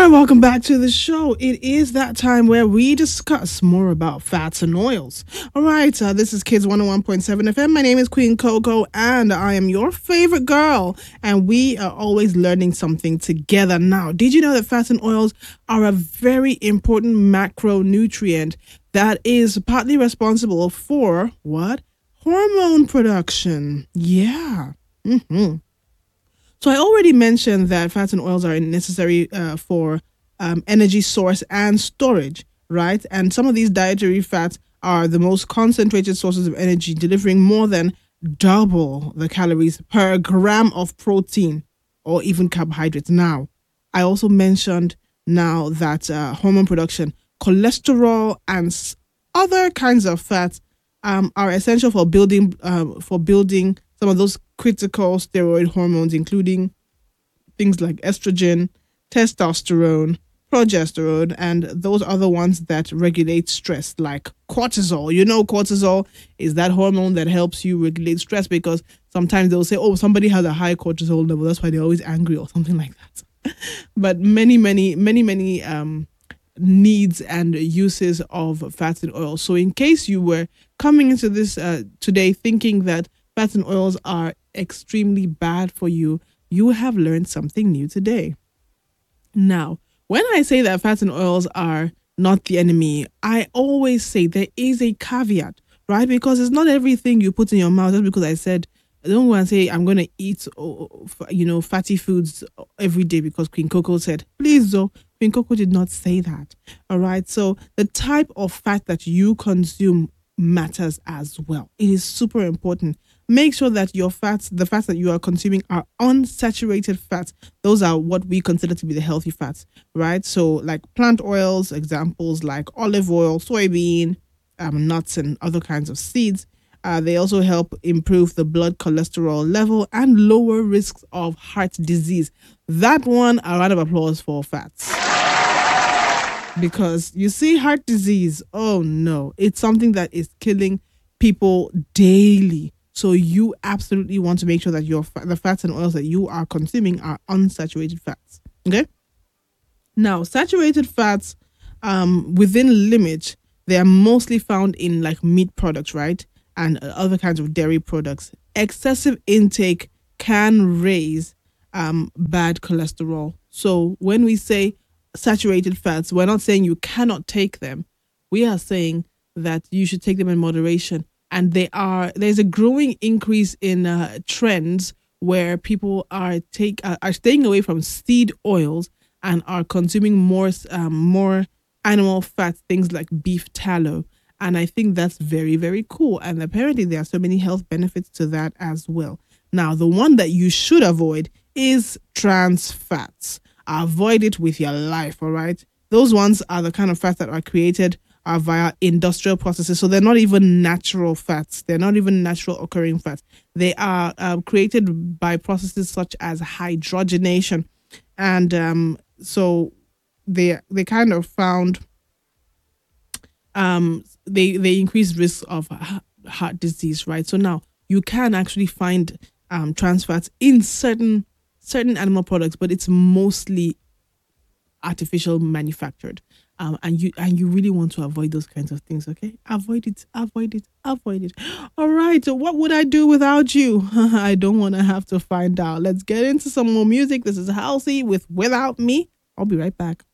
right, welcome back to the show. It is that time where we discuss more about fats and oils. All right, this is Kids 101.7 FM. My name is Queen Coco, and I am your favorite girl. And we are always learning something together. Now, did you know that fats and oils are a very important macronutrient that is partly responsible for what? Hormone production. Yeah. So I already mentioned that fats and oils are necessary for energy source and storage, right? And some of these dietary fats are the most concentrated sources of energy, delivering more than double the calories per gram of protein or even carbohydrates. Now, I also mentioned now that hormone production, cholesterol, and other kinds of fats are essential for building some of those critical steroid hormones, including things like estrogen, testosterone, progesterone, and those other ones that regulate stress, like cortisol. You know, cortisol is that hormone that helps you regulate stress because sometimes they'll say, oh, somebody has a high cortisol level. That's why they're always angry or something like that. But many needs and uses of fats and oils. So in case you were coming into this today thinking that fats and oils are extremely bad for you, you have learned something new today. Now, when I say that fats and oils are not the enemy, I always say there is a caveat, right? Because it's not everything you put in your mouth. Just because I said, I don't want to say I'm going to eat, fatty foods every day because Queen Coco said, please though, Queen Coco did not say that. All right. So the type of fat that you consume matters as well. It is super important. Make sure that the fats that you are consuming are unsaturated fats. Those are what we consider to be the healthy fats, right? So like plant oils, examples like olive oil, soybean, nuts, and other kinds of seeds. They also help improve the blood cholesterol level and lower risks of heart disease. That one, a round of applause for fats. Because you see, heart disease, oh no, it's something that is killing people daily. So you absolutely want to make sure that the fats and oils that you are consuming are unsaturated fats. Okay. Now, saturated fats, within limits, they are mostly found in like meat products, right, and other kinds of dairy products. Excessive intake can raise bad cholesterol. So when we say saturated fats, we're not saying you cannot take them. We are saying that you should take them in moderation. And there's a growing increase in trends where people are staying away from seed oils and are consuming more animal fats, things like beef tallow. And I think that's very, very cool. And apparently there are so many health benefits to that as well. Now, the one that you should avoid is trans fats. Avoid it with your life, all right? Those ones are the kind of fats that are created via industrial processes. So they're not even natural fats. They're not even natural occurring fats. They are created by processes such as hydrogenation. And so they kind of found they increase risk of heart disease, right? So now you can actually find trans fats in certain animal products, but it's mostly artificial manufactured. And you really want to avoid those kinds of things, okay? Avoid it. All right, so what would I do without you? I don't want to have to find out. Let's get into some more music. This is Halsey with Without Me. I'll be right back.